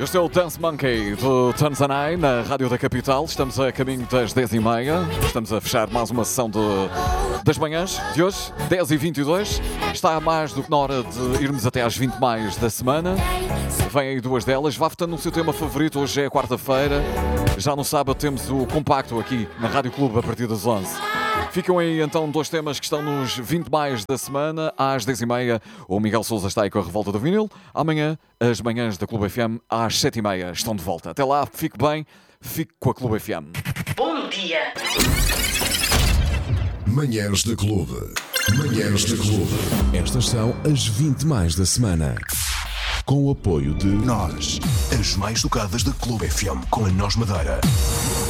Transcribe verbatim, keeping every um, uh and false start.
Este é o Dance Monkey do Tanzanai na Rádio da Capital. Estamos a caminho das dez e meia. Estamos a fechar mais uma sessão de, das manhãs de hoje, dez e vinte e dois. Está mais do que na hora de irmos até às vinte mais da semana. Vêm aí duas delas. Vá votando no seu tema favorito. Hoje é quarta-feira. Já no sábado temos o compacto aqui na Rádio Clube a partir das onze. Ficam aí então dois temas que estão nos vinte mais da semana. Às dez e meia o Miguel Sousa está aí com a Revolta do Vinil. Amanhã as manhãs da Clube F M às sete e meia estão de volta. Até lá, fique bem, fique com a Clube F M. Bom dia! Manhãs da Clube. Manhãs da Clube. Estas são as vinte mais da semana. Com o apoio de Nós, as mais tocadas da Clube F M com a Nós Madeira.